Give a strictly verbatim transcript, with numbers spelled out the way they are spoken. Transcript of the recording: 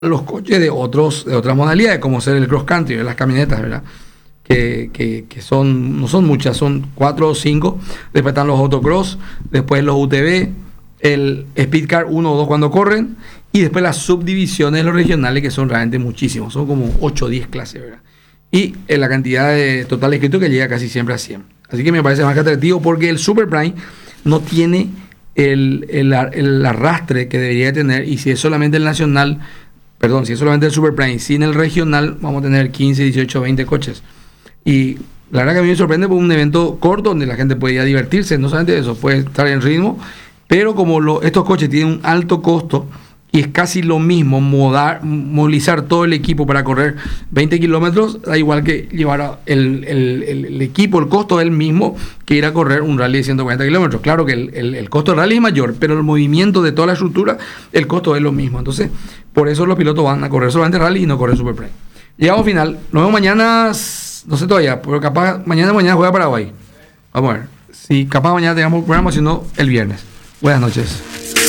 los coches de otros de otras modalidades, como ser el cross country, las camionetas, ¿verdad? Que, que, que son, no son muchas, son cuatro o cinco. Después están los autocross, después los U T V, el Speedcar uno o dos cuando corren, y después las subdivisiones de los regionales, que son realmente muchísimos, son como ocho o diez clases, ¿verdad? Y en la cantidad de total escrito que llega casi siempre a cien. Así que me parece más que atractivo porque el Super Prime no tiene el, el, el arrastre que debería tener, y si es solamente el nacional, perdón, si es solamente el Super Prime, sin el regional, vamos a tener quince, dieciocho, veinte coches. Y la verdad que a mí me sorprende por un evento corto donde la gente puede ir a divertirse, no solamente eso, puede estar en ritmo, pero como lo, estos coches tienen un alto costo y es casi lo mismo modar, movilizar todo el equipo para correr veinte kilómetros, da igual que llevar el, el, el, el equipo, el costo es el mismo que ir a correr un rally de ciento cuarenta kilómetros. Claro que el, el, el costo del rally es mayor, pero el movimiento de toda la estructura, el costo es lo mismo. Entonces, por eso los pilotos van a correr solamente rally y no correr Super Prime. Llegamos al final, nos vemos mañana, no sé todavía, pero capaz mañana mañana juega Paraguay. Vamos a ver, si capaz mañana tengamos programa, si no, el viernes. Buenas noches.